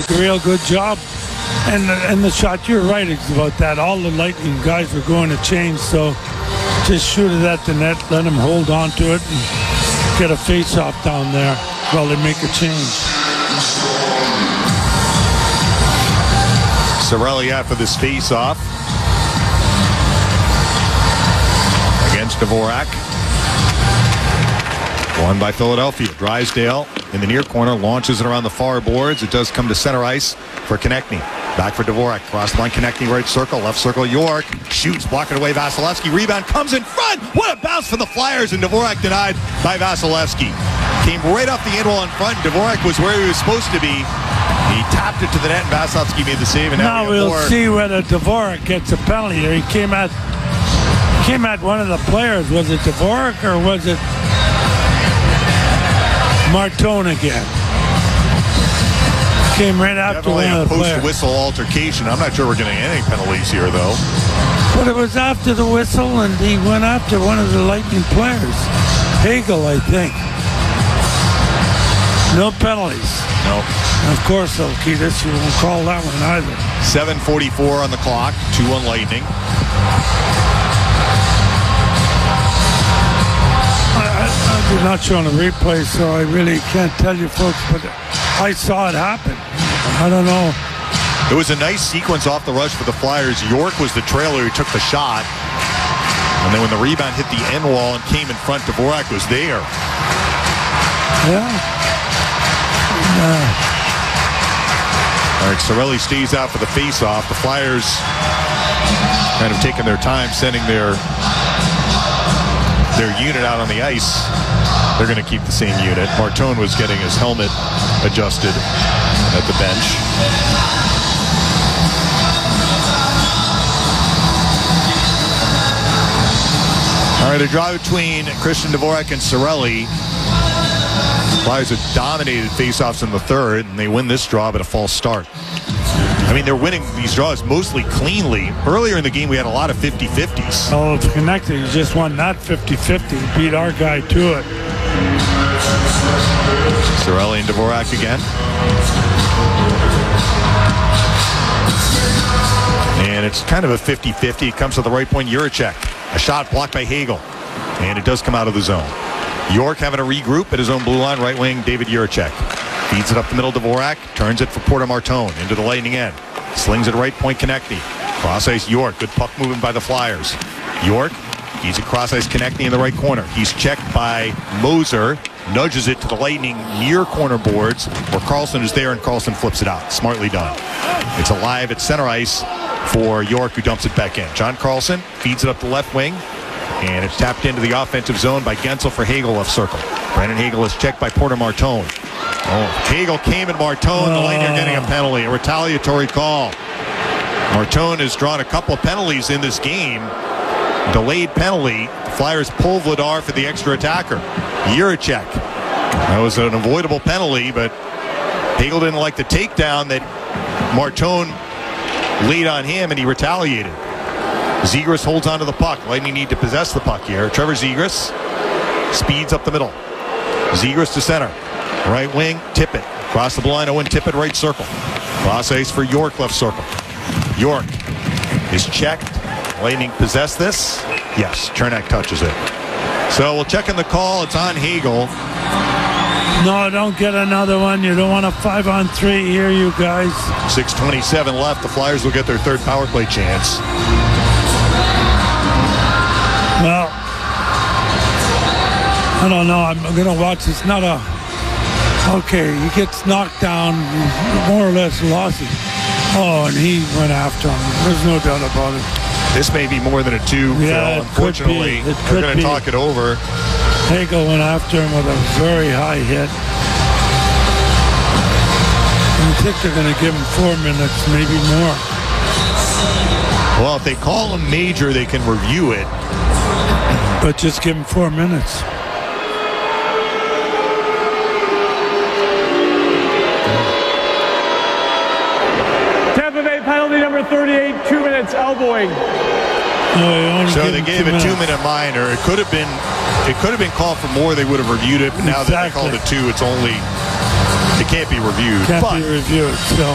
a real good job. And the shot, you're right about that. All the Lightning guys were going to change, so just shoot it at the net, let them hold on to it, and get a face-off down there while they make a change. Cirelli after this face-off against Dvorak. Won by Philadelphia. Drysdale in the near corner, launches it around the far boards. It does come to center ice for Konechny. Back for Dvorak. Cross the line, Konechny right circle, left circle, York. Shoots, blocking away Vasilevsky. Rebound comes in front. What a bounce for the Flyers, and Dvorak denied by Vasilevsky. Came right off the end wall in front. Dvorak was where he was supposed to be. He tapped it to the net, and Vasilevsky made the save. And now we'll see whether Dvorak gets a penalty. He came at one of the players. Was it Dvorak or was it Martone again? Came right after one of the players. Definitely a post-whistle altercation. I'm not sure we're getting any penalties here, though. But it was after the whistle, and he went after one of the Lightning players. Hagel, I think. No penalties. No. And of course, Kiedis, you won't call that one either. 7:44 on the clock. 2-1 Lightning. I'm not showing a replay, so I really can't tell you folks, but I saw it happen. I don't know. It was a nice sequence off the rush for the Flyers. York was the trailer who took the shot. And then when the rebound hit the end wall and came in front, Dvorak was there. Yeah. All right, Cirelli stays out for the face-off. The Flyers kind of taking their time sending their unit out on the ice. They're going to keep the same unit. Martone was getting his helmet adjusted at the bench. All right, a draw between Christian Dvorak and Cirelli. Flyers have dominated faceoffs in the third, and they win this draw, but a false start. I mean, they're winning these draws mostly cleanly. Earlier in the game, we had a lot of 50-50s. Oh, it's connected. He just won that 50-50. Beat our guy to it. Cirelli and Dvorak again. And it's kind of a 50-50. It comes to the right point, Jiricek. A shot blocked by Hagel. And it does come out of the zone. York having to regroup at his own blue line. Right wing, David Jiricek. Feeds it up the middle, Dvorak. Turns it for Porter Martone into the Lightning end. Slings it right point, Konechny. Cross ice, York. Good puck movement by the Flyers. York feeds it cross ice, Konechny in the right corner. He's checked by Moser. Nudges it to the Lightning near corner boards where Carlson is there, and Carlson flips it out. Smartly done. It's alive at center ice for York, who dumps it back in. John Carlson feeds it up the left wing, and it's tapped into the offensive zone by Gensel for Hagel, left circle. Brandon Hagel is checked by Porter Martone. Oh, Hagel came at Martone. The Lightning are getting a penalty, a retaliatory call. Martone has drawn a couple of penalties in this game. Delayed penalty. The Flyers pull Vladar for the extra attacker. Jiricek. That was an avoidable penalty, but Hagel didn't like the takedown that Martone laid on him, and he retaliated. Zegras holds onto the puck. Lightning need to possess the puck here. Trevor Zegras speeds up the middle. Zegras to center. Right wing, Tippett. Cross the blue line, Owen Tippett, right circle. Cross ice for York, left circle. York is checked. Lightning possess this. Yes, Chernak touches it. So we'll check in the call. It's on Hagel. No, don't get another one. You don't want a 5-on-3 here, you guys. 6:27 left. The Flyers will get their third power play chance. Well, I don't know. I'm going to watch. It's not a... Okay, he gets knocked down, more or less lost it. Oh, and he went after him. There's no doubt about it. This may be more than a two. Yeah, Phil. Unfortunately, they're going to talk it over. Hagel went after him with a very high hit. I think they're going to give him 4 minutes, maybe more. Well, if they call him major, they can review it. But just give him 4 minutes. Tampa Bay penalty number 38, 2 minutes elbowing. So they gave a 2-minute minor. It could have been called for more. They would have reviewed it. But now that they called it 2, it can't be reviewed. Can't be reviewed. So.